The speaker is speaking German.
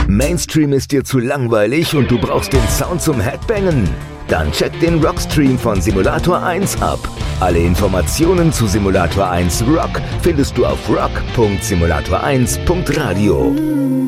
Mainstream ist dir zu langweilig und du brauchst den Sound zum Headbangen? Dann check den Rockstream von Simulator 1 ab. Alle Informationen zu Simulator 1 Rock findest du auf rock.simulator1.radio.